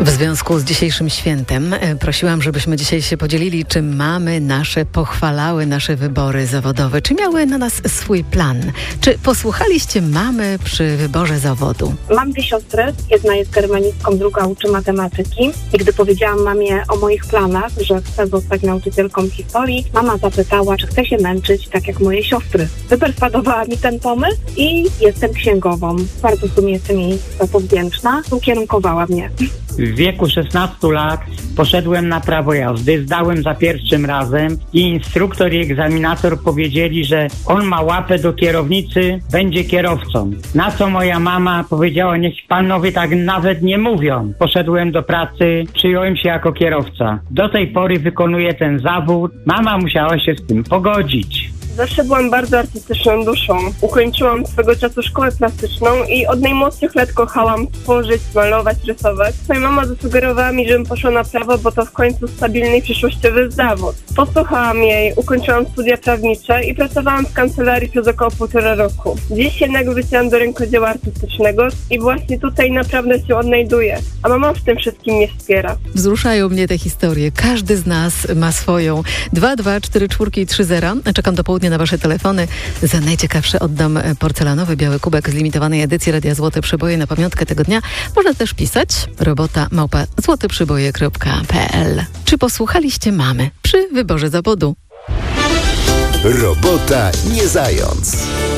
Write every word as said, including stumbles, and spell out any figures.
W związku z dzisiejszym świętem prosiłam, żebyśmy dzisiaj się podzielili, czy mamy nasze pochwalały nasze wybory zawodowe, czy miały na nas swój plan. Czy posłuchaliście mamy przy wyborze zawodu? Mam dwie siostry, jedna jest germanistką, druga uczy matematyki. I gdy powiedziałam mamie o moich planach, że chcę zostać nauczycielką historii, mama zapytała, czy chcę się męczyć tak jak moje siostry. Wyperswadowała mi ten pomysł i jestem księgową. Bardzo w sumie jestem jej za to wdzięczna. Ukierunkowała mnie. W wieku szesnastu lat poszedłem na prawo jazdy, zdałem za pierwszym razem i instruktor i egzaminator powiedzieli, że on ma łapę do kierownicy, będzie kierowcą. Na co moja mama powiedziała, niech panowie tak nawet nie mówią. Poszedłem do pracy, przyjąłem się jako kierowca. Do tej pory wykonuję ten zawód. Mama musiała się z tym pogodzić. Zawsze byłam bardzo artystyczną duszą. Ukończyłam swego czasu szkołę plastyczną i od najmłodszych lat kochałam tworzyć, malować, rysować. Moja mama zasugerowała mi, żebym poszła na prawo, bo to w końcu stabilny i przyszłościowy zawód. Posłuchałam jej, ukończyłam studia prawnicze i pracowałam w kancelarii przez około półtora roku. Dziś jednak wróciłam do rękodzieła artystycznego i właśnie tutaj naprawdę się odnajduję. A mama w tym wszystkim mnie wspiera. Wzruszają mnie te historie. Każdy z nas ma swoją. dwa dwa cztery cztery trzy zero. Czekam do południa na wasze telefony. Za najciekawsze oddam porcelanowy biały kubek z limitowanej edycji Radia Złote Przyboje na pamiątkę tego dnia. Można też pisać robota małpa złoteprzyboje kropka pe el. Czy posłuchaliście mamy przy wyborze zawodu? Robota nie zając.